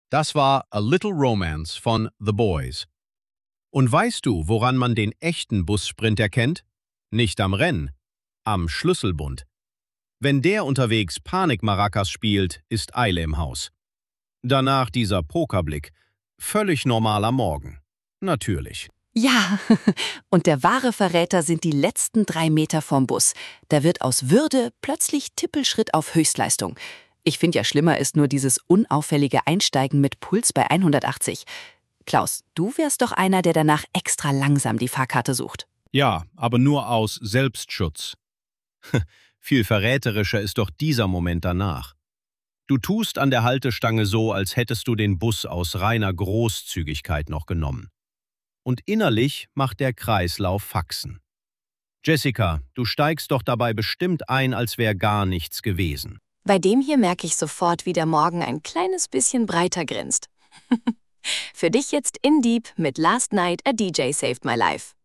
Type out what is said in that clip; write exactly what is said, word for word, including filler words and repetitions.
Das war A Little Romance von The Boys. Und weißt du, woran man den echten Bussprint erkennt? Nicht am Rennen, am Schlüsselbund. Wenn der unterwegs Panik-Maracas spielt, ist Eile im Haus. Danach dieser Pokerblick. Völlig normaler Morgen. Natürlich. Ja, und der wahre Verräter sind die letzten drei Meter vom Bus. Da wird aus Würde plötzlich Tippelschritt auf Höchstleistung. Ich finde ja schlimmer ist nur dieses unauffällige Einsteigen mit Puls bei hundertachtzig. Klaus, du wärst doch einer, der danach extra langsam die Fahrkarte sucht. Ja, aber nur aus Selbstschutz. Viel verräterischer ist doch dieser Moment danach. Du tust an der Haltestange so, als hättest du den Bus aus reiner Großzügigkeit noch genommen. Und innerlich macht der Kreislauf Faxen. Jessica, du steigst doch dabei bestimmt ein, als wäre gar nichts gewesen. Bei dem hier merke ich sofort, wie der Morgen ein kleines bisschen breiter grinst. Für dich jetzt In Deep mit Last Night a D J Saved My Life.